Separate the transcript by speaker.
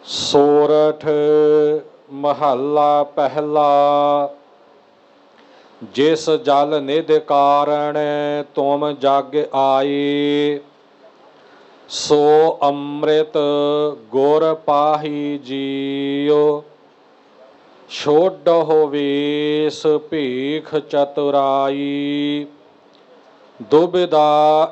Speaker 1: ਸੋਰਠ ਮਹੱਲਾ ਪਹਿਲਾ। ਜਿਸ ਜਲ ਨਿਧ ਕਾਰਣ ਤੁਮ ਜਗ ਆਏ, ਸੋ ਅੰਮ੍ਰਿਤ ਗੁਰ ਪਾਹੀ ਜੀਉ। ਛੋਡਹੁ ਵੇਸ ਭੀਖ ਚਤੁਰਾਈ, ਦੁਬਿਧਾ